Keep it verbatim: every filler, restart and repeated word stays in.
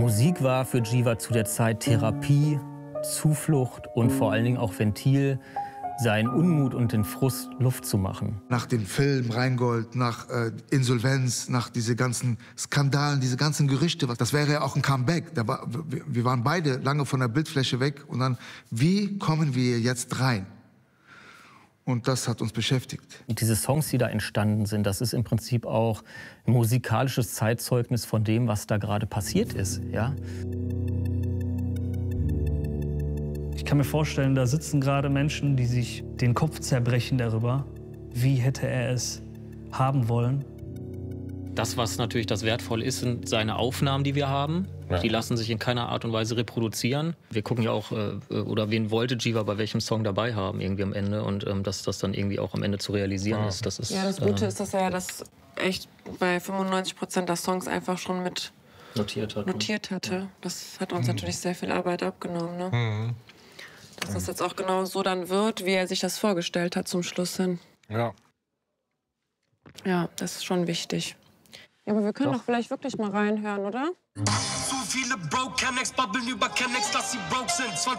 Musik war für Jiva zu der Zeit Therapie, Zuflucht und vor allen Dingen auch Ventil, seinen Unmut und den Frust Luft zu machen. Nach dem Film Rheingold, nach äh, Insolvenz, nach diese ganzen Skandalen, diese ganzen Gerüchte, das wäre ja auch ein Comeback. Da war, wir waren beide lange von der Bildfläche weg und dann, wie kommen wir jetzt rein? Und das hat uns beschäftigt. Und diese Songs, die da entstanden sind, das ist im Prinzip auch ein musikalisches Zeitzeugnis von dem, was da gerade passiert ist. Ja? Ich kann mir vorstellen, da sitzen gerade Menschen, die sich den Kopf zerbrechen darüber, wie hätte er es haben wollen. Das, was natürlich das Wertvolle ist, sind seine Aufnahmen, die wir haben. Ja. Die lassen sich in keiner Art und Weise reproduzieren. Wir gucken ja auch, äh, oder wen wollte Jiva bei welchem Song dabei haben, irgendwie am Ende. Und ähm, dass das dann irgendwie auch am Ende zu realisieren ja. ist. Das ist. Ja, das Gute äh, ist, dass er das echt bei fünfundneunzig Prozent der Songs einfach schon mit notiert, hat, notiert hatte. Das hat uns mhm. natürlich sehr viel Arbeit abgenommen. Ne? Mhm. Dass das jetzt auch genau so dann wird, wie er sich das vorgestellt hat zum Schluss hin. Ja. Ja, das ist schon wichtig. Ja, aber wir können doch, doch vielleicht wirklich mal reinhören, oder? Zu viele Broke Kennex babbeln über Kennex, dass sie broke sind.